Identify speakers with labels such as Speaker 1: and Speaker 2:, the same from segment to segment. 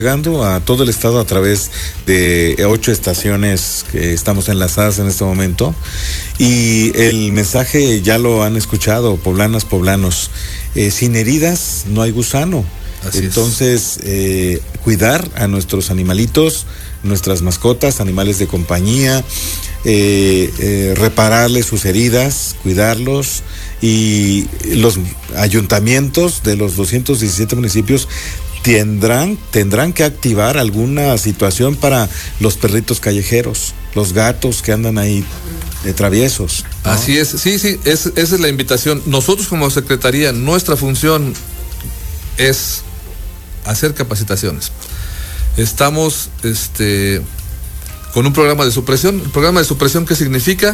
Speaker 1: Llegando a todo el estado a través de 8 estaciones que estamos enlazadas en este momento, y el mensaje ya lo han escuchado, poblanas, poblanos, sin heridas no hay gusano.
Speaker 2: Así
Speaker 1: entonces cuidar a nuestros animalitos, nuestras mascotas, animales de compañía, repararles sus heridas, cuidarlos, y los ayuntamientos de los 217 municipios tendrán que activar alguna situación para los perritos callejeros, los gatos que andan ahí de traviesos, ¿no?
Speaker 2: Así es, sí, esa es la invitación. Nosotros como Secretaría, nuestra función es hacer capacitaciones. Estamos con un programa de supresión. ¿El programa de supresión qué significa?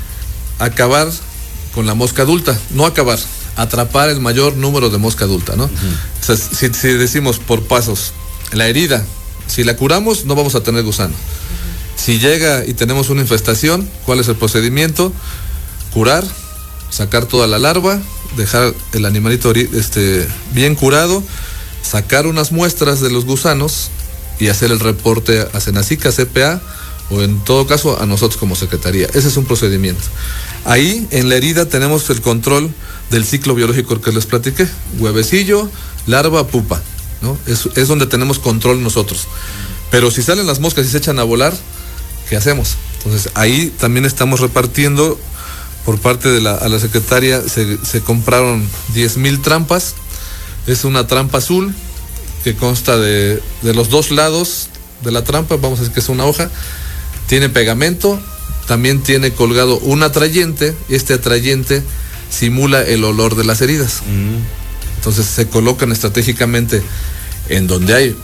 Speaker 2: Acabar con la mosca adulta, no acabar, atrapar el mayor número de mosca adulta, ¿no? O sea, si decimos por pasos, la herida, si la curamos, no vamos a tener gusano. Si llega y tenemos una infestación, ¿cuál es el procedimiento? Curar, sacar toda la larva, dejar el animalito bien curado, sacar unas muestras de los gusanos y hacer el reporte a Senacica, CPA, o en todo caso a nosotros como Secretaría. Ese es un procedimiento. Ahí en la herida tenemos el control del ciclo biológico que les platiqué: huevecillo, larva, pupa, ¿no? Es donde tenemos control nosotros. Pero si salen las moscas y se echan a volar, ¿qué hacemos? Entonces ahí también estamos repartiendo por parte de a la secretaria. Se compraron 10,000 trampas. Es una trampa azul que consta de los dos lados de la trampa, vamos a decir que es una hoja, tiene pegamento, también tiene colgado un atrayente. Este atrayente simula el olor de las heridas. Entonces se colocan estratégicamente en donde hay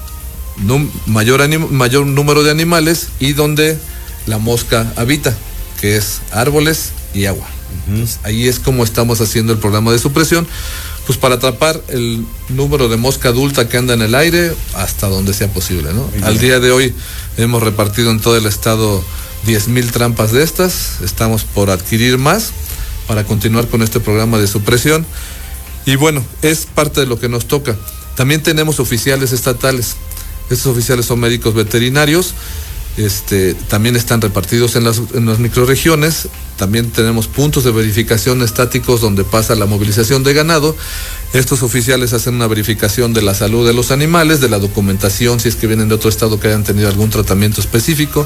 Speaker 2: mayor número de animales y donde la mosca habita, que es árboles y agua. Entonces, ahí es como estamos haciendo el programa de supresión, pues para atrapar el número de mosca adulta que anda en el aire hasta donde sea posible, ¿no? Al día de hoy hemos repartido en todo el estado 10,000 trampas de estas. Estamos por adquirir más para continuar con este programa de supresión. Y bueno, es parte de lo que nos toca. También tenemos oficiales estatales. Estos oficiales son médicos veterinarios. También están repartidos en las microrregiones. También tenemos puntos de verificación estáticos donde pasa la movilización de ganado. Estos oficiales hacen una verificación de la salud de los animales, de la documentación, si es que vienen de otro estado que hayan tenido algún tratamiento específico,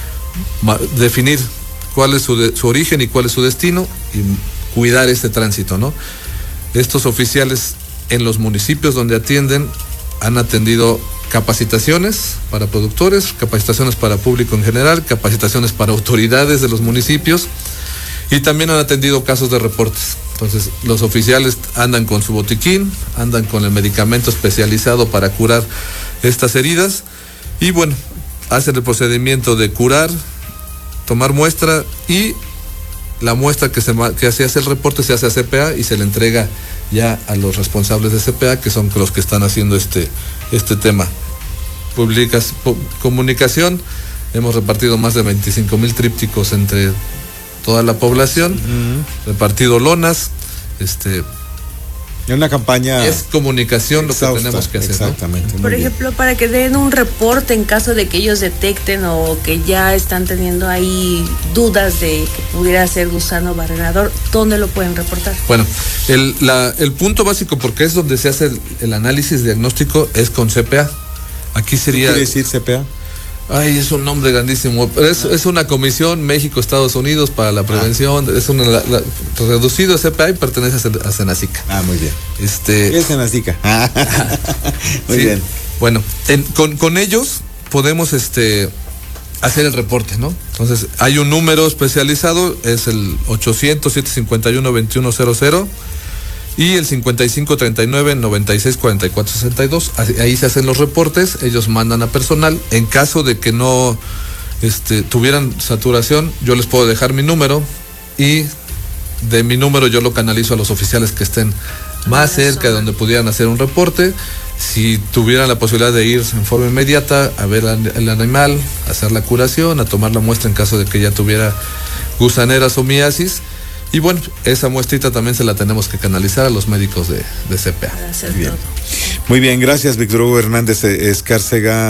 Speaker 2: definir cuál es su origen y cuál es su destino y cuidar este tránsito, ¿no? Estos oficiales en los municipios donde atienden han atendido capacitaciones para productores, capacitaciones para público en general, capacitaciones para autoridades de los municipios, y también han atendido casos de reportes. Entonces los oficiales andan con su botiquín, andan con el medicamento especializado para curar estas heridas, y bueno, hacen el procedimiento de curar, tomar muestra, y la muestra que se hace el reporte se hace a CPA y se le entrega ya a los responsables de CPA, que son los que están haciendo este tema. Comunicación, hemos repartido más de 25,000 trípticos entre toda la población, repartido lonas,
Speaker 1: una campaña.
Speaker 2: Es comunicación exhausta, lo que tenemos que hacer,
Speaker 1: exactamente,
Speaker 2: ¿no?
Speaker 3: Por ejemplo, para que den un reporte en caso de que ellos detecten o que ya están teniendo ahí dudas de que pudiera ser gusano barrenador, ¿dónde lo pueden reportar?
Speaker 2: Bueno, el punto básico, porque es donde se hace el análisis diagnóstico, es con CPA. Aquí sería.
Speaker 1: ¿Qué quiere decir CPA?
Speaker 2: Ay, es un nombre grandísimo. Es una comisión México-Estados Unidos para la prevención. Es reducido a CPA y pertenece a Senacica.
Speaker 1: Muy bien. ¿Qué es Senacica? Muy
Speaker 2: sí,
Speaker 1: bien.
Speaker 2: Bueno, con ellos podemos hacer el reporte, ¿no? Entonces, hay un número especializado, es el 800-751-2100 y el 5539-964462. Ahí se hacen los reportes, ellos mandan a personal. En caso de que no tuvieran saturación, yo les puedo dejar mi número, y de mi número yo lo canalizo a los oficiales que estén más cerca de donde pudieran hacer un reporte. Si tuvieran la posibilidad de ir en forma inmediata a ver el animal, a hacer la curación, a tomar la muestra en caso de que ya tuviera gusaneras o miasis. Y bueno, esa muestrita también se la tenemos que canalizar a los médicos de CPA.
Speaker 1: Muy bien, gracias, Víctor Hugo Hernández Escárcega.